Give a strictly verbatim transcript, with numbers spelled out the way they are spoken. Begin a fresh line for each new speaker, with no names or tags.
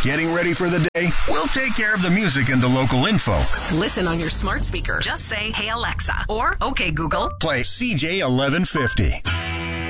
Getting ready for the day? We'll take care of the music and the local info.
Listen on your smart speaker. Just say, "Hey Alexa," or "Okay Google."
Play C J eleven fifty.